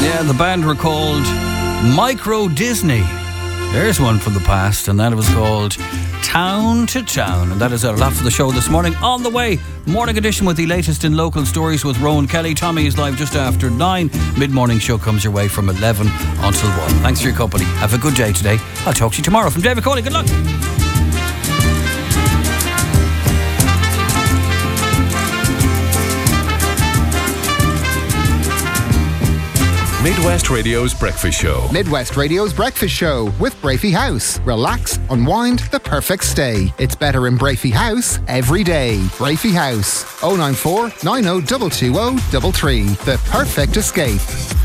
Yeah, the band were called Micro Disney. There's one from the past, and that was called Town to Town. And that is a lot for the show this morning. On the way, morning edition with the latest in local stories with Rowan Kelly. Tommy is live just after 9. Mid-morning show comes your way from 11 until 1. Thanks for your company. Have a good day today. I'll talk to you tomorrow. From David Coley, good luck. Midwest Radio's Breakfast Show. Midwest Radio's Breakfast Show with Brafey House. Relax, unwind, the perfect stay. It's better in Brafey House every day. Brafey House. 094 90 220 The perfect escape.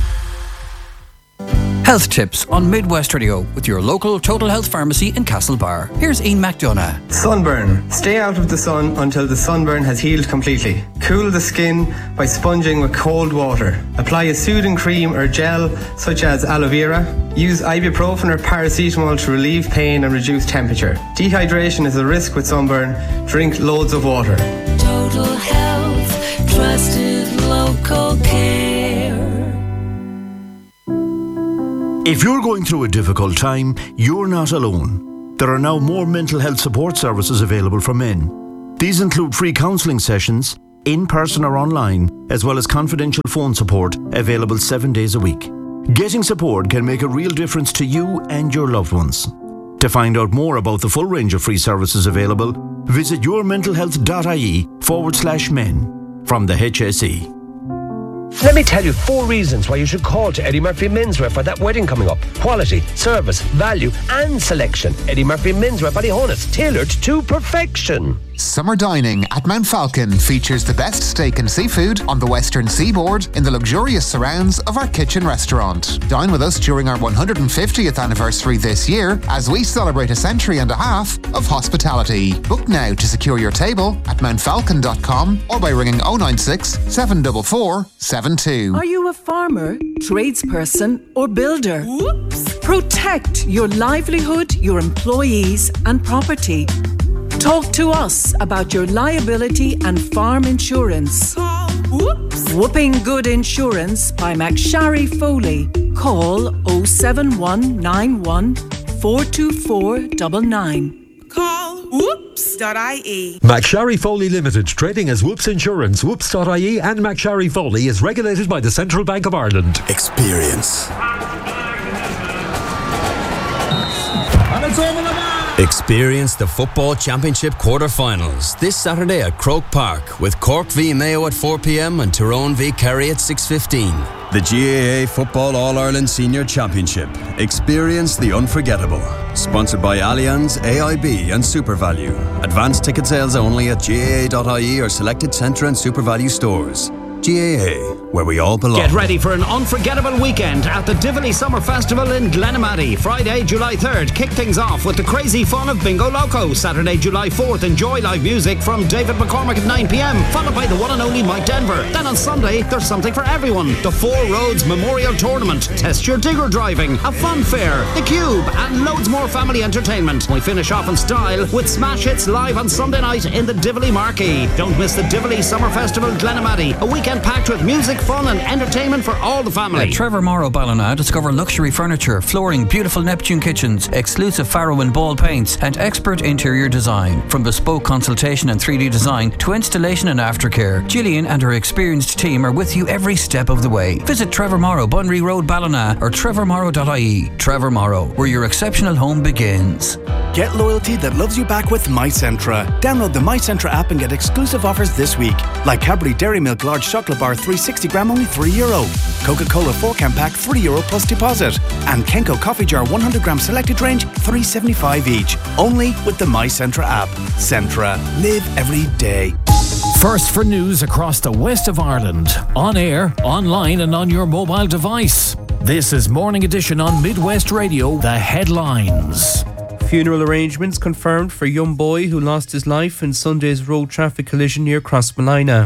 Health tips on Midwest Radio with your local Total Health Pharmacy in Castlebar. Here's Ian McDonough. Sunburn. Stay out of the sun until the sunburn has healed completely. Cool the skin by sponging with cold water. Apply a soothing cream or gel such as aloe vera. Use ibuprofen or paracetamol to relieve pain and reduce temperature. Dehydration is a risk with sunburn. Drink loads of water. Total Health, trusted local care. If you're going through a difficult time, you're not alone. There are now more mental health support services available for men. These include free counselling sessions, in person or online, as well as confidential phone support available 7 days a week. Getting support can make a real difference to you and your loved ones. To find out more about the full range of free services available, visit yourmentalhealth.ie/men from the HSE. Let me tell you 4 reasons why you should call to Eddie Murphy Menswear for that wedding coming up. Quality, service, value and selection. Eddie Murphy Menswear, Ballyhonus, tailored to perfection. Summer dining at Mount Falcon features the best steak and seafood on the western seaboard in the luxurious surrounds of our kitchen restaurant. Dine with us during our 150th anniversary this year as we celebrate a century and a half of hospitality. Book now to secure your table at mountfalcon.com or by ringing 096 744 72. Are you a farmer, tradesperson or builder? Whoops! Protect your livelihood, your employees and property. Talk to us about your liability and farm insurance. Whoops! Whooping Good Insurance by McSharry Foley. Call 07191 424 99. Call whoops.ie. McSharry Foley Limited, trading as Whoops Insurance. Whoops.ie and McSharry Foley is regulated by the Central Bank of Ireland. Experience. Experience the Football Championship quarter-finals this Saturday at Croke Park with Cork v Mayo at 4 p.m. and Tyrone v Kerry at 6:15. The GAA Football All-Ireland Senior Championship. Experience the unforgettable. Sponsored by Allianz, AIB and SuperValue. Advanced ticket sales only at GAA.ie or selected Centre and SuperValue stores. GAA, where we all belong. Get ready for an unforgettable weekend at the Tivoli Summer Festival in Glenamaddy. Friday, July 3rd. Kick things off with the crazy fun of Bingo Loco. Saturday, July 4th. Enjoy live music from David McCormick at 9 p.m, followed by the one and only Mike Denver. Then on Sunday, there's something for everyone. The Four Roads Memorial Tournament. Test your digger driving. A fun fair. The Cube. And loads more family entertainment. We finish off in style with Smash Hits live on Sunday night in the Tivoli Marquee. Don't miss the Tivoli Summer Festival Glenamaddy. A weekend packed with music, fun and entertainment for all the family. At Trevor Morrow Ballina, discover luxury furniture, flooring, beautiful Neptune kitchens, exclusive Farrow and Ball paints and expert interior design. From bespoke consultation and 3D design to installation and aftercare, Gillian and her experienced team are with you every step of the way. Visit Trevor Morrow, Bunry Road, Ballina or trevormorrow.ie. Trevor Morrow, where your exceptional home begins. Get loyalty that loves you back with MyCentra. Download the MyCentra app and get exclusive offers this week. Like Cadbury Dairy Milk Large Chocolate Bar 360 gram only €3. Coca-Cola 4-can pack €3 plus deposit. And Kenko Coffee Jar 100 gram selected range $3.75 each. Only with the MyCentra app. Centra. Live every day. First for news across the west of Ireland. On air, online and on your mobile device. This is Morning Edition on Midwest Radio. The headlines. Funeral arrangements confirmed for young boy who lost his life in Sunday's road traffic collision near Crossmolina.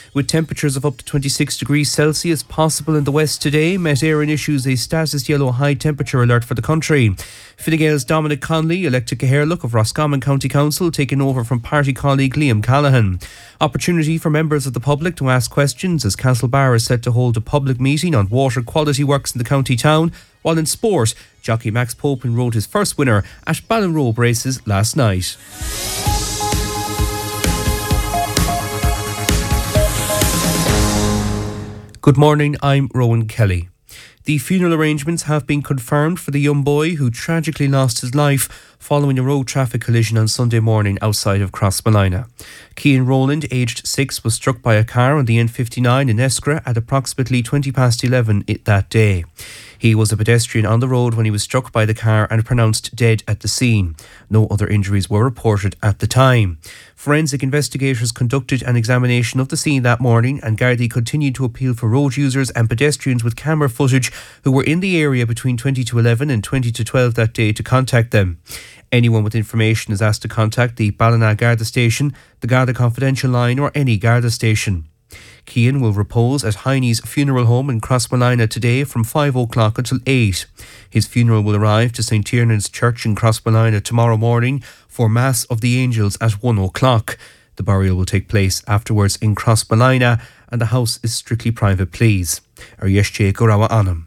with temperatures of up to 26 degrees Celsius possible in the west today. Met Éireann issues a status yellow high temperature alert for the country. Fine Gael's Dominic Conley elected Caherlock of Roscommon County Council, taking over from party colleague Liam Callaghan. Opportunity for members of the public to ask questions as Castlebar is set to hold a public meeting on water quality works in the county town. While in sport, jockey Max Pope enrolled his first winner at Ballinrobe races last night. Good morning, I'm Rowan Kelly. The funeral arrangements have been confirmed for the young boy who tragically lost his life following a road traffic collision on Sunday morning outside of Crossmolina. Cian Rowland, aged 6, was struck by a car on the N59 in Eskra at approximately 11:20 that day. He was a pedestrian on the road when he was struck by the car and pronounced dead at the scene. No other injuries were reported at the time. Forensic investigators conducted an examination of the scene that morning, and Gardaí continued to appeal for road users and pedestrians with camera footage who were in the area between 20 to 11 and 20 to 12 that day to contact them. Anyone with information is asked to contact the Ballina Garda station, the Garda Confidential line or any Garda station. Cian will repose at Heine's funeral home in Crossmolina today from 5 o'clock until 8. His funeral will arrive to St. Tiernan's Church in Crossmolina tomorrow morning for Mass of the Angels at 1 o'clock. The burial will take place afterwards in Crossmolina, and the house is strictly private, please. Arieshe Gorawa Anam.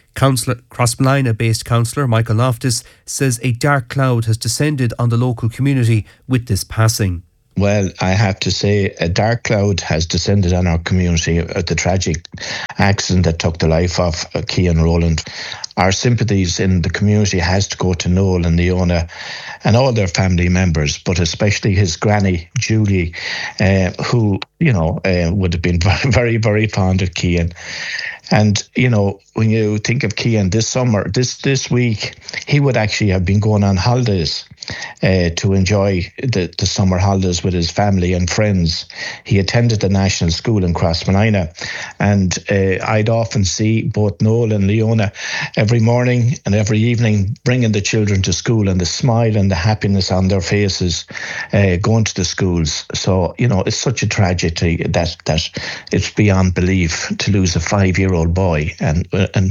Crossmolina-based councillor Michael Loftus says a dark cloud has descended on the local community with this passing. Well, I have to say a dark cloud has descended on our community at the tragic accident that took the life of Cian Rowland. Our sympathies in the community has to go to Noel and Leona and all their family members, but especially his granny, Julie, who, would have been very, very fond of Cian. And, when you think of Cian this summer, this week, he would actually have been going on holidays to enjoy the summer holidays with his family and friends. He attended the National School in Crossmolina, and I'd often see both Noel and Leona every morning and every evening bringing the children to school, and the smile and the happiness on their faces going to the schools. So, it's such a tragedy that it's beyond belief to lose a 5-year-old boy. And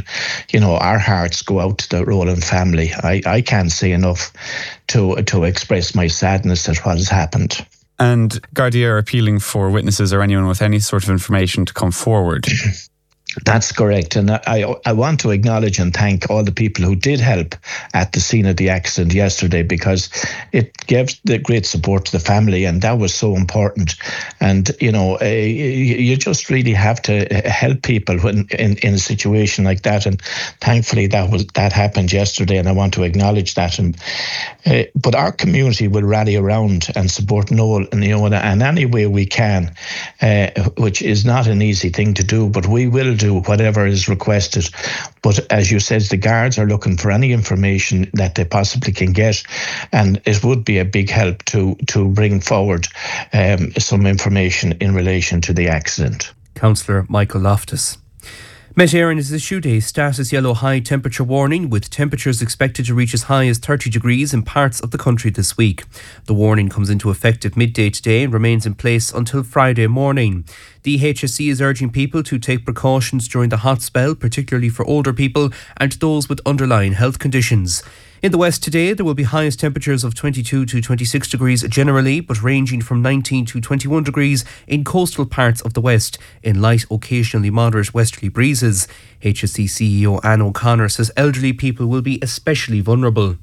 our hearts go out to the Rowland family. I can't say enough to express my sadness at what has happened. And Gardaí are appealing for witnesses or anyone with any sort of information to come forward. That's correct. And I want to acknowledge and thank all the people who did help at the scene of the accident yesterday, because it gave the great support to the family, and that was so important. And, you just really have to help people when in a situation like that. And thankfully that happened yesterday, and I want to acknowledge that. And, but our community will rally around and support Noel and Leona in any way we can, which is not an easy thing to do, but we will do whatever is requested. But as you said, the guards are looking for any information that they possibly can get, and it would be a big help to bring forward some information in relation to the accident. Councillor Michael Loftus. Met Éireann has issued a status yellow high temperature warning, with temperatures expected to reach as high as 30 degrees in parts of the country this week. The warning comes into effect at midday today and remains in place until Friday morning. The HSE is urging people to take precautions during the hot spell, particularly for older people and those with underlying health conditions. In the west today, there will be highest temperatures of 22 to 26 degrees generally, but ranging from 19 to 21 degrees in coastal parts of the west, in light, occasionally moderate westerly breezes. HSE CEO Anne O'Connor says elderly people will be especially vulnerable.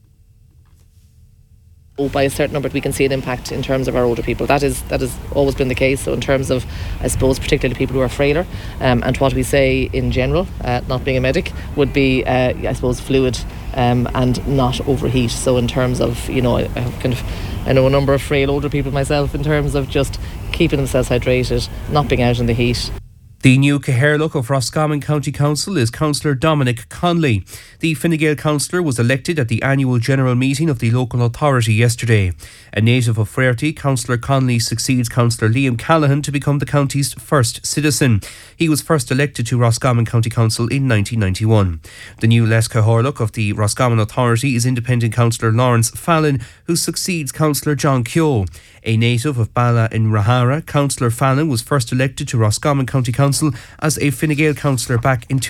By a certain number, we can see an impact in terms of our older people. That has always been the case. So in terms of, I suppose, particularly people who are frailer, and what we say in general, not being a medic, would be, I suppose, fluid and not overheat. So in terms of, I know a number of frail older people myself, in terms of just keeping themselves hydrated, not being out in the heat. The new Caherlock of Roscommon County Council is Councillor Dominic Conley. The Fine Gael councillor was elected at the annual general meeting of the local authority yesterday. A native of Frearty, Councillor Conley succeeds Councillor Liam Callaghan to become the county's first citizen. He was first elected to Roscommon County Council in 1991. The new Les Caherlock of the Roscommon authority is independent Councillor Lawrence Fallon, who succeeds Councillor John Keogh. A native of Bala in Rahara, Councillor Fallon was first elected to Roscommon County Council as a Fine Gael councillor back in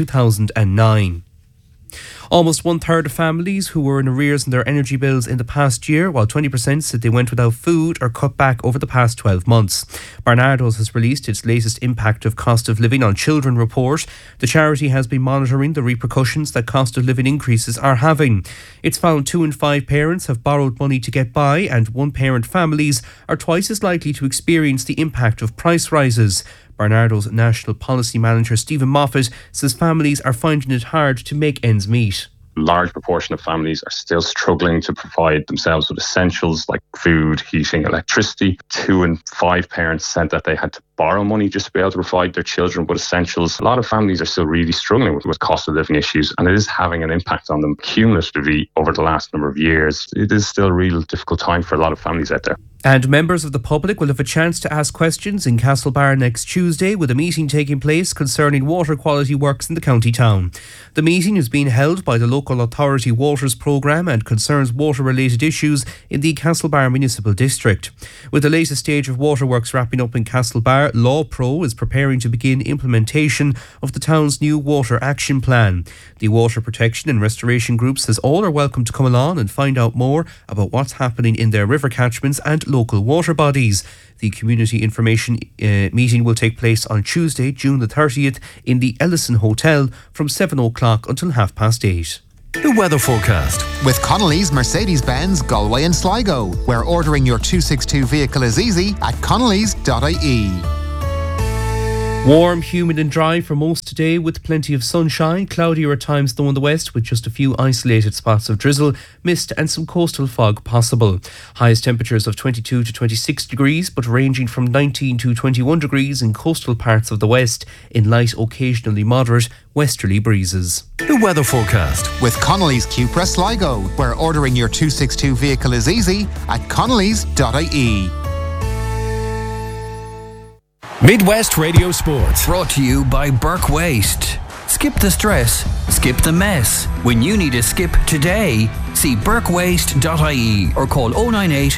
2009. Almost 1/3 of families who were in arrears in their energy bills in the past year, while 20% said they went without food or cut back over the past 12 months. Barnardo's has released its latest Impact of Cost of Living on Children report. The charity has been monitoring the repercussions that cost of living increases are having. It's found 2 in 5 parents have borrowed money to get by, and one-parent families are twice as likely to experience the impact of price rises. Barnardo's National Policy Manager Stephen Moffat says families are finding it hard to make ends meet. Large proportion of families are still struggling to provide themselves with essentials like food, heating, electricity. 2 in 5 parents said that they had to borrow money just to be able to provide their children with essentials. A lot of families are still really struggling with cost of living issues, and it is having an impact on them cumulatively over the last number of years. It is still a real difficult time for a lot of families out there. And members of the public will have a chance to ask questions in Castlebar next Tuesday, with a meeting taking place concerning water quality works in the county town. The meeting is being held by the local authority Waters programme and concerns water-related issues in the Castlebar Municipal District. With the latest stage of waterworks wrapping up in Castlebar, Law Pro is preparing to begin implementation of the town's new water action plan. The Water Protection and Restoration Group says all are welcome to come along and find out more about what's happening in their river catchments and local water bodies. The community information meeting will take place on Tuesday, June the 30th in the Ellison Hotel from 7 o'clock until 8:30. The weather forecast. With Connolly's Mercedes-Benz Galway and Sligo, where ordering your 262 vehicle is easy at connellys.ie. Warm, humid and dry for most today with plenty of sunshine. Cloudier at times though in the west with just a few isolated spots of drizzle, mist and some coastal fog possible. Highest temperatures of 22 to 26 degrees but ranging from 19 to 21 degrees in coastal parts of the west in light, occasionally moderate westerly breezes. The weather forecast. With Connolly's Cupra Sligo, where ordering your 262 vehicle is easy at connellys.ie. Midwest Radio Sports. Brought to you by Burke Waste. Skip the stress, skip the mess. When you need a skip today, see burkewaste.ie or call 098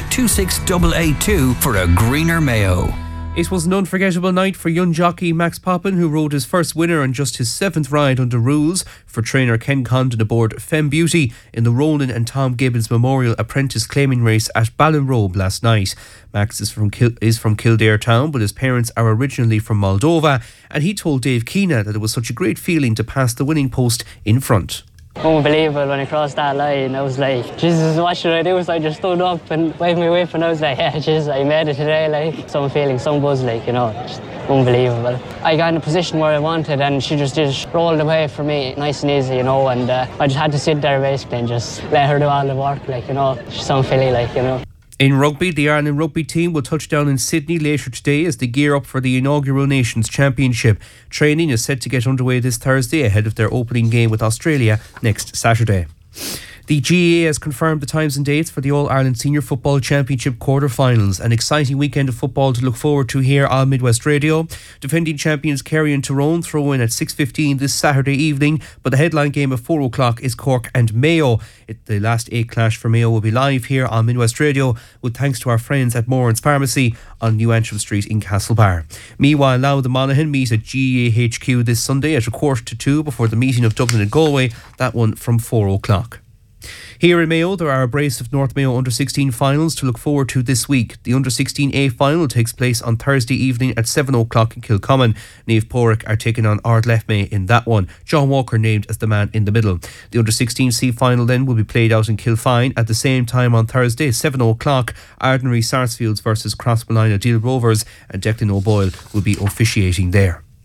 26882 for a greener Mayo. It was an unforgettable night for young jockey Max Poppin, who rode his first winner on just his 7th ride under rules for trainer Ken Condon aboard Femme Beauty in the Ronan and Tom Gibbons Memorial Apprentice Claiming Race at Ballinrobe last night. Max is from Kildare town, but his parents are originally from Moldova, and he told Dave Keena that it was such a great feeling to pass the winning post in front. Unbelievable when I crossed that line. I was like, Jesus, what should I do? So I just stood up and waved my whip and I was like, yeah, Jesus, I made it today. Like, some feeling, some buzz, like, you know, just unbelievable. I got in a position where I wanted and she just rolled away for me, nice and easy, you know, and I just had to sit there basically and just let her do all the work, like, you know, some feeling, like, you know. In rugby, the Ireland rugby team will touch down in Sydney later today as they gear up for the inaugural Nations Championship. Training is set to get underway this Thursday ahead of their opening game with Australia next Saturday. The GAA has confirmed the times and dates for the All-Ireland Senior Football Championship quarter-finals. An exciting weekend of football to look forward to here on Midwest Radio. Defending champions Kerry and Tyrone throw in at 6:15 this Saturday evening, but the headline game at 4 o'clock is Cork and Mayo. The last 8 clash for Mayo will be live here on Midwest Radio, with thanks to our friends at Moran's Pharmacy on New Antrim Street in Castlebar. Meanwhile, Louth and Monaghan meet at GAA HQ this Sunday at 1:45 before the meeting of Dublin and Galway, that one from 4 o'clock. Here in Mayo, there are a brace of North Mayo Under-16 finals to look forward to this week. The Under-16A final takes place on Thursday evening at 7 o'clock in Kilcommon. Naomh Póric are taking on Ard Lefme in that one. John Walker named as the man in the middle. The Under-16C final then will be played out in Kilfine at the same time on Thursday, 7 o'clock. Ardnary Sarsfields versus Crossmolina Deal Rovers, and Declan O'Boyle will be officiating there.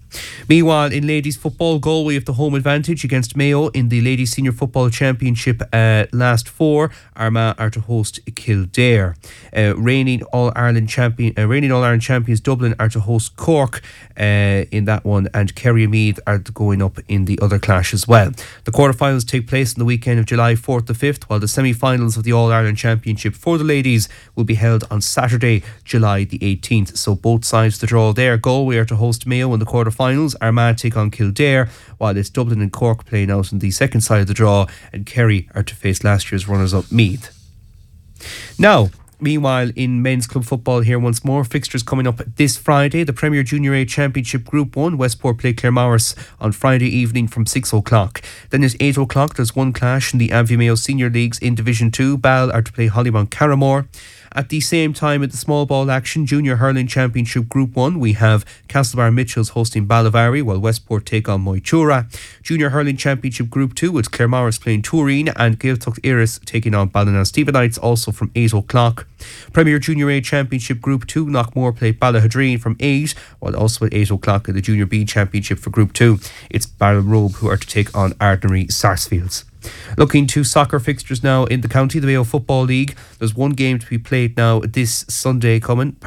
Meanwhile, in ladies football, Galway have the home advantage against Mayo in the Ladies Senior Football Championship last four. Armagh are to host Kildare. Reigning All-Ireland champions Dublin are to host Cork in that one, and Kerry and Meath are going up in the other clash as well. The quarterfinals take place on the weekend of July 4th to 5th, while the semi-finals of the All-Ireland Championship for the ladies will be held on Saturday, July the 18th. So both sides of the draw there. Galway are to host Mayo in the quarterfinals. Armagh take on Kildare, while it's Dublin and Cork playing out on the second side of the draw, and Kerry are to face last year's runners-up Meath. Now, meanwhile, in men's club football here once more, fixtures coming up this Friday. The Premier Junior A Championship Group 1, Westport play Claremorris on Friday evening from 6 o'clock. Then at 8 o'clock, there's one clash in the Abbey Mayo Senior Leagues in Division 2. Ball are to play Hollymount Carramore. At the same time, at the small ball action Junior Hurling Championship Group 1, we have Castlebar Mitchells hosting Ballivary, while Westport take on Moytura. Junior Hurling Championship Group 2, it's Claremorris playing Turin, and Gaeltacht Iris taking on Ballina Stephenites, also from 8 o'clock. Premier Junior A Championship Group 2, Knockmore play Ballahadreen from 8, while also at 8 o'clock in the Junior B Championship for Group 2, it's Barrelrobe who are to take on Ardnary Sarsfields. Looking to soccer fixtures now in the county, the Mayo Football League. There's one game to be played now this Thursday,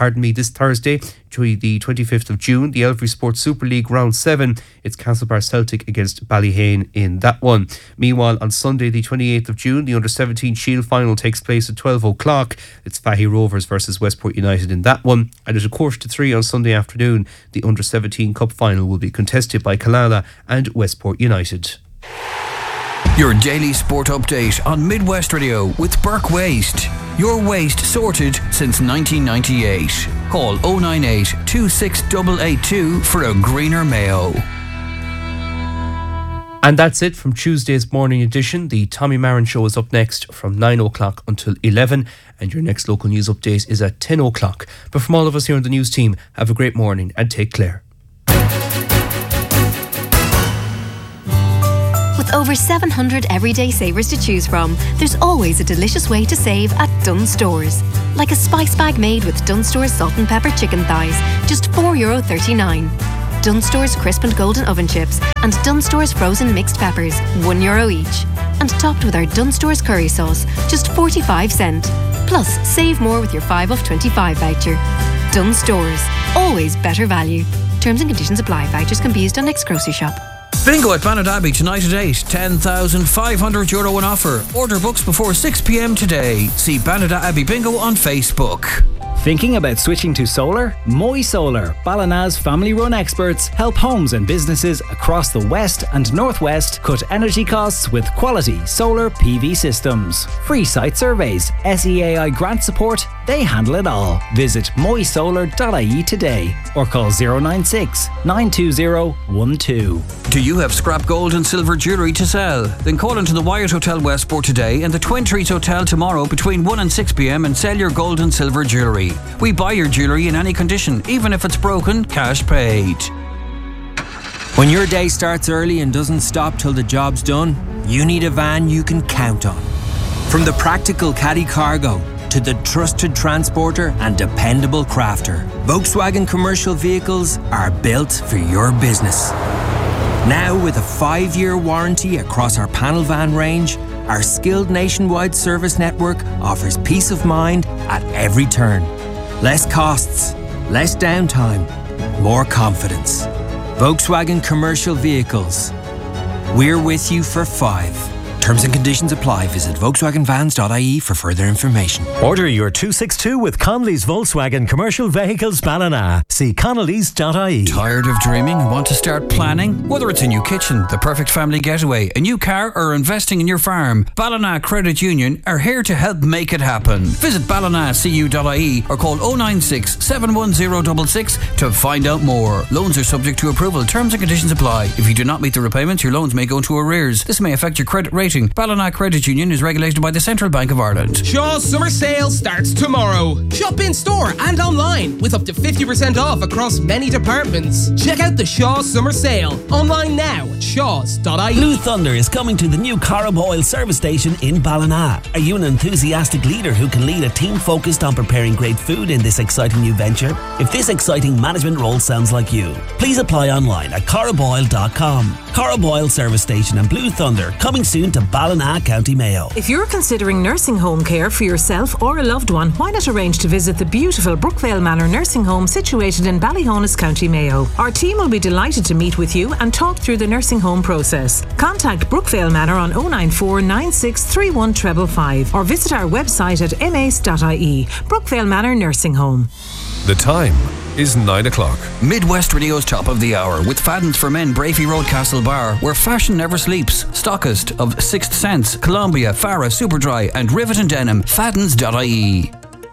the 25th of June. The Elfrey Sports Super League Round 7. It's Castlebar Celtic against Ballyhane in that one. Meanwhile, on Sunday, the 28th of June, the Under-17 Shield final takes place at 12 o'clock. It's Fahy Rovers versus Westport United in that one. And at 2:45 on Sunday afternoon, the Under-17 Cup final will be contested by Killala and Westport United. Your daily sport update on Midwest Radio with Burke Waste. Your waste sorted since 1998. Call 098 26882 for a greener Mayo. And that's it from Tuesday's morning edition. The Tommy Marin Show is up next from 9 o'clock until 11. And your next local news update is at 10 o'clock. But from all of us here on the news team, have a great morning and take care. With over 700 everyday savers to choose from, there's always a delicious way to save at Dunnes Stores. Like a spice bag made with Dunnes Stores salt and pepper chicken thighs, just €4.39. Dunnes Stores crisp and golden oven chips and Dunnes Stores frozen mixed peppers, €1 each. And topped with our Dunnes Stores curry sauce, just 45 cents. Plus, save more with your 5 off 25 voucher. Dunnes Stores, always better value. Terms and conditions apply. Vouchers can be used on next grocery shop. Bingo at Bannadabbey tonight at 8. €10,500 in offer. Order books before 6 p.m. today. See Bannadabbey Bingo on Facebook. Thinking about switching to solar? Moy Solar, Ballina's family-run experts, help homes and businesses across the West and Northwest cut energy costs with quality solar PV systems. Free site surveys, SEAI grant support, they handle it all. Visit moysolar.ie today or call 096 920 12. Do you have scrap gold and silver jewellery to sell? Then call into the Wyatt Hotel Westport today and the Twin Trees Hotel tomorrow between 1 and 6 p.m. and sell your gold and silver jewellery. We buy your jewellery in any condition, even if it's broken, cash paid. When your day starts early and doesn't stop till the job's done, you need a van you can count on. From the practical caddy cargo to the trusted transporter and dependable crafter, Volkswagen commercial vehicles are built for your business. Now with a 5-year warranty across our panel van range, our skilled nationwide service network offers peace of mind at every turn. Less costs, less downtime, more confidence. Volkswagen Commercial Vehicles. We're with you for 5. Terms and conditions apply. Visit VolkswagenVans.ie for further information. Order your 262 with Connolly's Volkswagen Commercial Vehicles Ballina. See Connolly's.ie. Tired of dreaming and want to start planning? Whether it's a new kitchen, the perfect family getaway, a new car, or investing in your farm, Ballina Credit Union are here to help make it happen. Visit ballinacu.ie or call 096 71066 to find out more. Loans are subject to approval. Terms and conditions apply. If you do not meet the repayments, your loans may go into arrears. This may affect your credit rating exciting. Ballina Credit Union is regulated by the Central Bank of Ireland. Shaw's summer sale starts tomorrow. Shop in store and online with up to 50% off across many departments. Check out the Shaw's summer sale online now at shaws.ie. Blue Thunder is coming to the new Corrib Oil service station in Ballina. Are you an enthusiastic leader who can lead a team focused on preparing great food in this exciting new venture? If this exciting management role sounds like you, please apply online at corriboil.com. Corrib Oil service station and Blue Thunder coming soon to Ballina, County Mayo. If you're considering nursing home care for yourself or a loved one, why not arrange to visit the beautiful Brookvale Manor nursing home situated in Ballyhonus, County Mayo. Our team will be delighted to meet with you and talk through the nursing home process. Contact Brookvale Manor on 094 9631 555 or visit our website at mace.ie. Brookvale Manor Nursing Home. The time is 9 o'clock. Midwest Radio's top of the hour with Fadden's for Men, Brafey Road, Castlebar, where fashion never sleeps. Stockist of Sixth Sense, Columbia, Farah, Superdry and Rivet and Denim. Faddens.ie.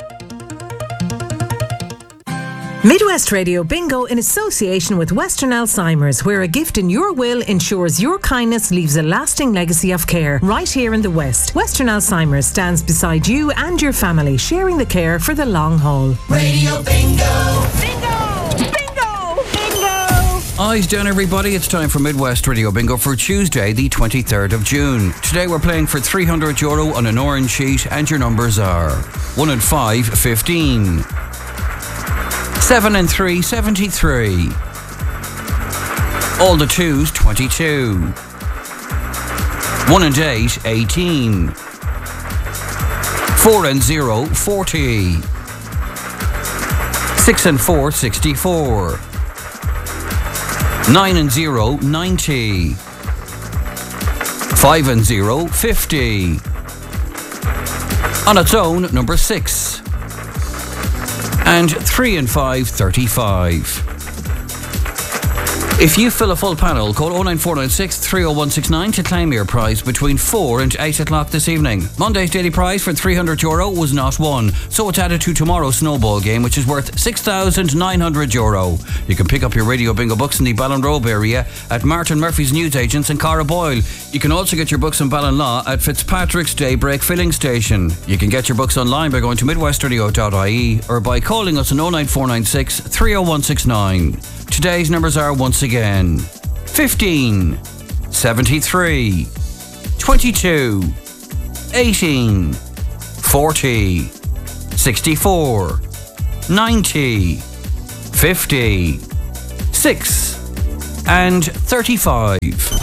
Midwest Radio Bingo in association with Western Alzheimer's, where a gift in your will ensures your kindness leaves a lasting legacy of care. Right here in the West, Western Alzheimer's stands beside you and your family, sharing the care for the long haul. Radio Bingo! Bingo! Bingo! Bingo! Eyes down, everybody. It's time for Midwest Radio Bingo for Tuesday, the 23rd of June. Today we're playing for €300 on an orange sheet, and your numbers are 1 and 5, 15. 7 and 3, 73. All the 2s, 22. 1 and 8, 18. 4 and 0, 40. 6 and 4, 64. 9 and 0, 90. 5 and 0, 50. On its own, number 6. And 3 and 5, 35. If you fill a full panel, call 09496 30169 to claim your prize between 4 and 8 o'clock this evening. Monday's daily prize for €300 was not won, so it's added to tomorrow's snowball game, which is worth €6,900. You can pick up your Radio Bingo books in the Ballinrobe area at Martin Murphy's Newsagents in Corrib Oil. You can also get your books in Ballinlaw at Fitzpatrick's Daybreak Filling Station. You can get your books online by going to midwestradio.ie or by calling us on 09496 30169. Today's numbers are once again 15, 73, 22, 18, 40, 64, 90, 50, 6 and 35.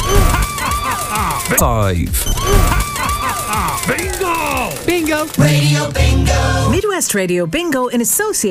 5. Bingo! Bingo! Radio Bingo! Midwest Radio Bingo in association